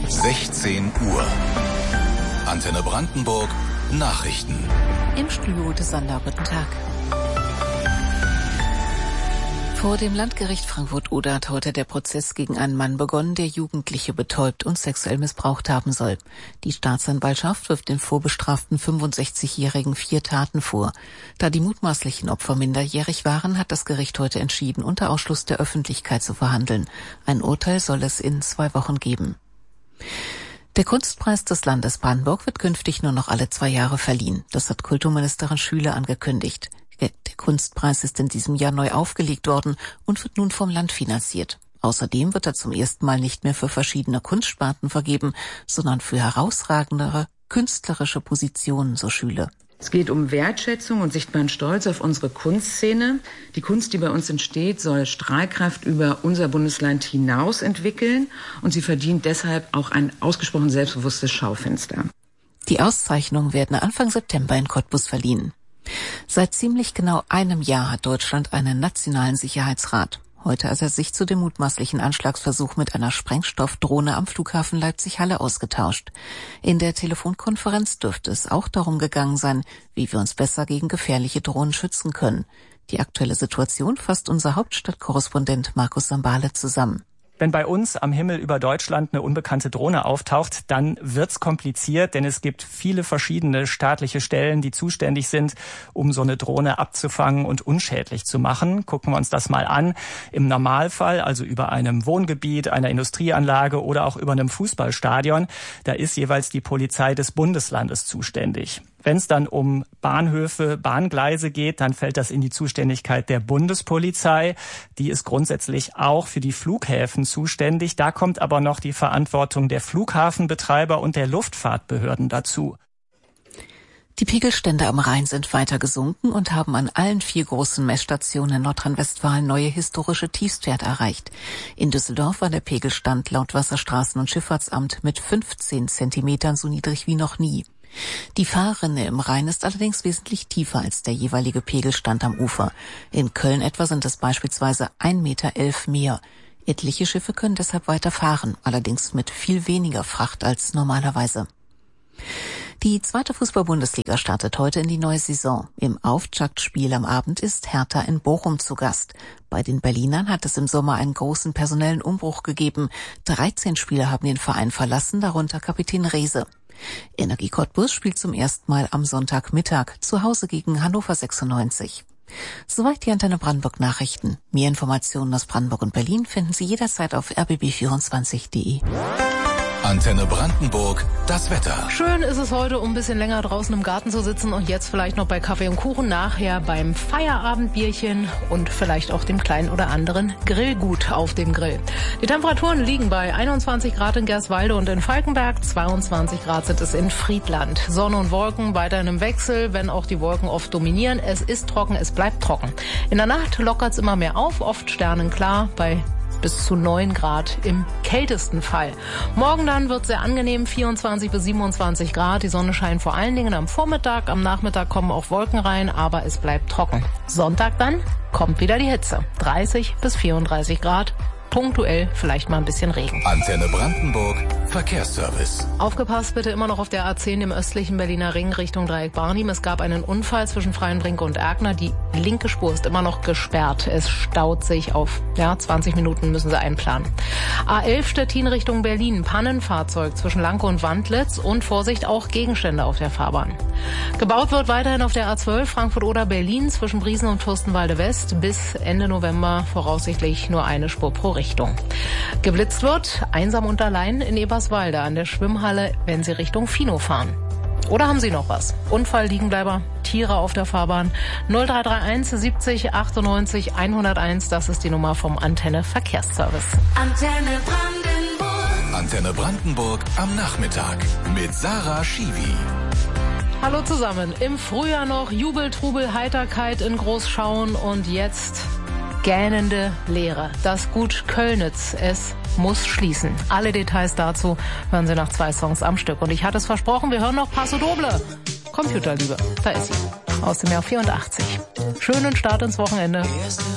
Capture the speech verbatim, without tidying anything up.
sechzehn Uhr. Antenne Brandenburg Nachrichten. Im Studio des Sander, guten Tag. Vor dem Landgericht Frankfurt-Oder hat heute der Prozess gegen einen Mann begonnen, der Jugendliche betäubt und sexuell missbraucht haben soll. Die Staatsanwaltschaft wirft den vorbestraften fünfundsechzigjährigen vier Taten vor. Da die mutmaßlichen Opfer minderjährig waren, hat das Gericht heute entschieden, unter Ausschluss der Öffentlichkeit zu verhandeln. Ein Urteil soll es in zwei Wochen geben. Der Kunstpreis des Landes Brandenburg wird künftig nur noch alle zwei Jahre verliehen. Das hat Kulturministerin Schüle angekündigt. Der Kunstpreis ist in diesem Jahr neu aufgelegt worden und wird nun vom Land finanziert. Außerdem wird er zum ersten Mal nicht mehr für verschiedene Kunstsparten vergeben, sondern für herausragendere künstlerische Positionen, so Schüle. Es geht um Wertschätzung und sichtbaren Stolz auf unsere Kunstszene. Die Kunst, die bei uns entsteht, soll Strahlkraft über unser Bundesland hinaus entwickeln und sie verdient deshalb auch ein ausgesprochen selbstbewusstes Schaufenster. Die Auszeichnungen werden Anfang September in Cottbus verliehen. Seit ziemlich genau einem Jahr hat Deutschland einen nationalen Sicherheitsrat. Heute hat er sich zu dem mutmaßlichen Anschlagsversuch mit einer Sprengstoffdrohne am Flughafen Leipzig-Halle ausgetauscht. In der Telefonkonferenz dürfte es auch darum gegangen sein, wie wir uns besser gegen gefährliche Drohnen schützen können. Die aktuelle Situation fasst unser Hauptstadtkorrespondent Markus Sambale zusammen. Wenn bei uns am Himmel über Deutschland eine unbekannte Drohne auftaucht, dann wird's kompliziert, denn es gibt viele verschiedene staatliche Stellen, die zuständig sind, um so eine Drohne abzufangen und unschädlich zu machen. Gucken wir uns das mal an. Im Normalfall, also über einem Wohngebiet, einer Industrieanlage oder auch über einem Fußballstadion, da ist jeweils die Polizei des Bundeslandes zuständig. Wenn es dann um Bahnhöfe, Bahngleise geht, dann fällt das in die Zuständigkeit der Bundespolizei. Die ist grundsätzlich auch für die Flughäfen zuständig. Da kommt aber noch die Verantwortung der Flughafenbetreiber und der Luftfahrtbehörden dazu. Die Pegelstände am Rhein sind weiter gesunken und haben an allen vier großen Messstationen in Nordrhein-Westfalen neue historische Tiefstwerte erreicht. In Düsseldorf war der Pegelstand laut Wasserstraßen- und Schifffahrtsamt mit fünfzehn Zentimetern so niedrig wie noch nie. Die Fahrrinne im Rhein ist allerdings wesentlich tiefer als der jeweilige Pegelstand am Ufer. In Köln etwa sind es beispielsweise ein Meter elf mehr. Etliche Schiffe können deshalb weiter fahren, allerdings mit viel weniger Fracht als normalerweise. Die zweite Fußball-Bundesliga startet heute in die neue Saison. Im Auftaktspiel am Abend ist Hertha in Bochum zu Gast. Bei den Berlinern hat es im Sommer einen großen personellen Umbruch gegeben. dreizehn Spieler haben den Verein verlassen, darunter Kapitän Rehse. Energie Cottbus spielt zum ersten Mal am Sonntagmittag zu Hause gegen Hannover sechsundneunzig. Soweit die Antenne Brandenburg Nachrichten. Mehr Informationen aus Brandenburg und Berlin finden Sie jederzeit auf r b b vierundzwanzig punkt de. Antenne Brandenburg, das Wetter. Schön ist es heute, um ein bisschen länger draußen im Garten zu sitzen und jetzt vielleicht noch bei Kaffee und Kuchen, nachher beim Feierabendbierchen und vielleicht auch dem kleinen oder anderen Grillgut auf dem Grill. Die Temperaturen liegen bei einundzwanzig Grad in Gerswalde und in Falkenberg, zweiundzwanzig Grad sind es in Friedland. Sonne und Wolken weiterhin im Wechsel, wenn auch die Wolken oft dominieren. Es ist trocken, es bleibt trocken. In der Nacht lockert es immer mehr auf, oft sternenklar bei bis zu neun Grad im kältesten Fall. Morgen dann wird sehr angenehm, vierundzwanzig bis siebenundzwanzig Grad. Die Sonne scheint vor allen Dingen am Vormittag. Am Nachmittag kommen auch Wolken rein, aber es bleibt trocken. Sonntag dann kommt wieder die Hitze. dreißig bis vierunddreißig Grad. Punktuell vielleicht mal ein bisschen Regen. Antenne Brandenburg, Verkehrsservice. Aufgepasst bitte immer noch auf der A zehn im östlichen Berliner Ring Richtung Dreieck Barnim. Es gab einen Unfall zwischen Freienbrinke und Erkner. Die linke Spur ist immer noch gesperrt. Es staut sich auf, ja, zwanzig Minuten müssen Sie einplanen. A elf Stettin Richtung Berlin. Pannenfahrzeug zwischen Lanke und Wandlitz und Vorsicht, auch Gegenstände auf der Fahrbahn. Gebaut wird weiterhin auf der A zwölf Frankfurt-Oder Berlin zwischen Briesen und Fürstenwalde West. Bis Ende November voraussichtlich nur eine Spur pro Richtung. Geblitzt wird einsam und allein in Eberswalde an der Schwimmhalle, wenn Sie Richtung Fino fahren. Oder haben Sie noch was? Unfall, Liegenbleiber, Tiere auf der Fahrbahn. null drei drei eins siebzig achtundneunzig hunderteins, das ist die Nummer vom Antenne Verkehrsservice. Antenne Brandenburg. Antenne Brandenburg am Nachmittag mit Sarah Schiwi. Hallo zusammen. Im Frühjahr noch Jubel, Trubel, Heiterkeit in Großschauen und jetzt gähnende Leere. Das Gut Kölnitz, es muss schließen. Alle Details dazu hören Sie nach zwei Songs am Stück. Und ich hatte es versprochen, wir hören noch Paso Doble. Computerliebe, da ist sie. Aus dem Jahr vierundachtzig. Schönen Start ins Wochenende.